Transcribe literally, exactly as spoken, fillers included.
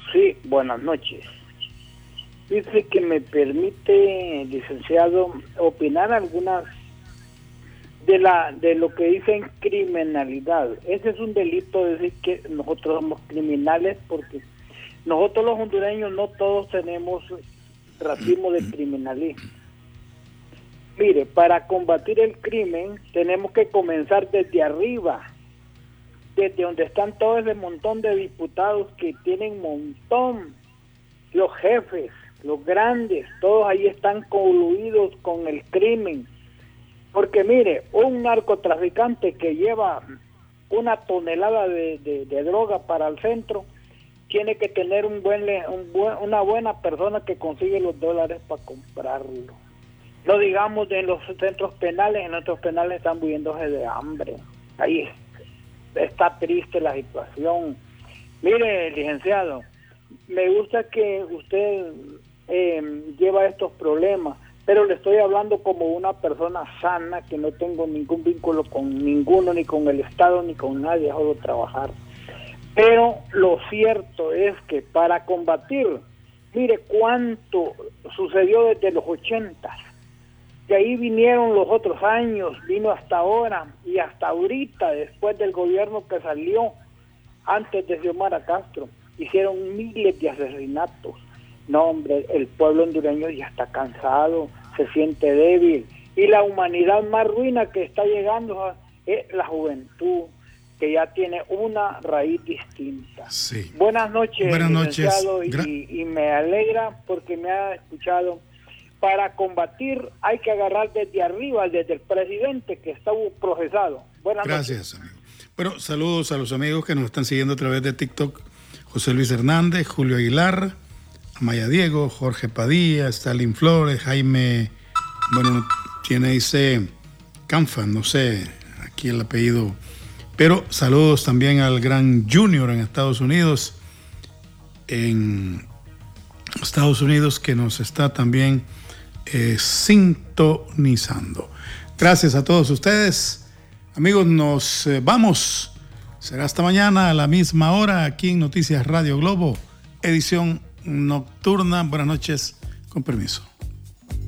Sí, buenas noches. Dice que me permite, licenciado, opinar algunas de la de lo que dicen criminalidad. Ese es un delito, decir que nosotros somos criminales, porque nosotros los hondureños no todos tenemos racismo de criminalismo. Mire, para combatir el crimen tenemos que comenzar desde arriba, desde donde están todo ese montón de diputados que tienen montón, los jefes, los grandes, todos ahí están coludidos con el crimen. Porque mire, un narcotraficante que lleva una tonelada de, de, de droga para el centro, tiene que tener un buen, un buen, una buena persona que consigue los dólares para comprarlo. No digamos de los centros penales, en nuestros penales están muriéndose de hambre. Ahí está triste la situación. Mire, licenciado, me gusta que usted eh, lleva estos problemas, pero le estoy hablando como una persona sana, que no tengo ningún vínculo con ninguno, ni con el Estado, ni con nadie, solo trabajar. Pero lo cierto es que para combatir, mire cuánto sucedió desde los ochentas, de ahí vinieron los otros años, vino hasta ahora, y hasta ahorita, después del gobierno que salió, antes de Xiomara Castro, hicieron miles de asesinatos. No, hombre, el pueblo hondureño ya está cansado, se siente débil, y la humanidad más ruina que está llegando es la juventud, que ya tiene una raíz distinta. Sí. Buenas noches, Buenas noches. Gra- y, y me alegra porque me ha escuchado. Para combatir hay que agarrar desde arriba, desde el presidente que está procesado. Buenas Gracias, noches. amigo. Bueno, saludos a los amigos que nos están siguiendo a través de TikTok. José Luis Hernández, Julio Aguilar, Amaya Diego, Jorge Padilla, Stalin Flores, Jaime, bueno, tiene dice Canfa, no sé aquí el apellido, pero saludos también al gran Junior en Estados Unidos, en Estados Unidos que nos está también eh, sintonizando. Gracias a todos ustedes. Amigos, nos eh, vamos. Será hasta mañana a la misma hora aquí en Noticias Radio Globo, edición nocturna. Buenas noches, con permiso.